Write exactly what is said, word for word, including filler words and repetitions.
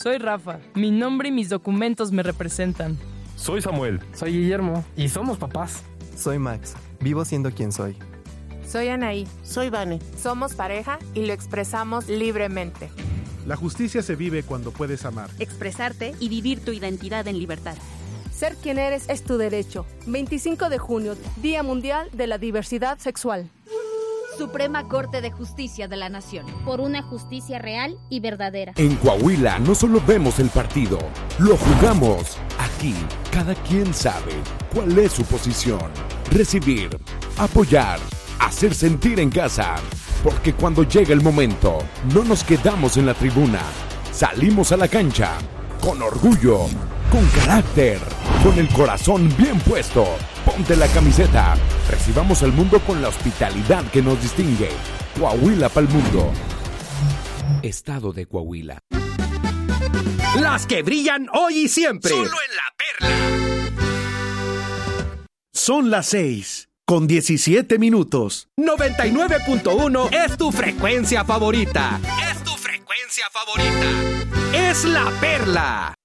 Soy Rafa. Mi nombre y mis documentos me representan. Soy Samuel. Soy Guillermo. Y somos papás. Soy Max. Vivo siendo quien soy. Soy Anaí. Soy Vane. Somos pareja y lo expresamos libremente. La justicia se vive cuando puedes amar, expresarte y vivir tu identidad en libertad. Ser quien eres es tu derecho. veinticinco de junio, Día Mundial de la Diversidad Sexual. Suprema Corte de Justicia de la Nación. Por una justicia real y verdadera. En Coahuila no solo vemos el partido, lo jugamos. Aquí, cada quien sabe cuál es su posición. Recibir, apoyar, hacer sentir en casa. Porque cuando llega el momento, no nos quedamos en la tribuna. Salimos a la cancha, con orgullo, con carácter, con el corazón bien puesto. Ponte la camiseta. Recibamos al mundo con la hospitalidad que nos distingue. Coahuila pa'l mundo. Estado de Coahuila. Las que brillan hoy y siempre. Solo en La Perla. Son las seis, con diecisiete minutos. noventa y nueve punto uno es tu frecuencia favorita. Es tu frecuencia favorita. Es La Perla.